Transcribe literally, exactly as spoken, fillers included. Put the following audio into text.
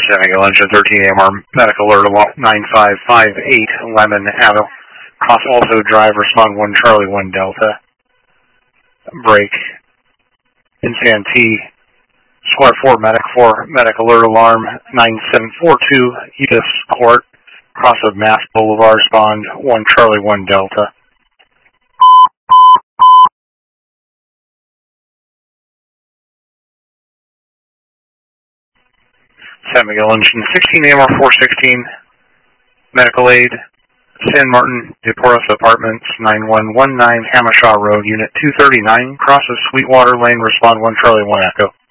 San Miguel Engine thirteen A M R medical alert nine five five eight Lemon Avenue. Cross also drive respond one Charlie one Delta. Break. In Santee. Squad four medic four medic alert alarm nine seven four two Edith Court. Cross of Mass Boulevard respond one Charlie one Delta. San Miguel Engine sixteen A M R four sixteen, medical aid, San Martin, DePoros Apartments, nine one one nine Hamashaw Road, Unit two thirty-nine, crosses Sweetwater Lane, respond one Charlie one Echo.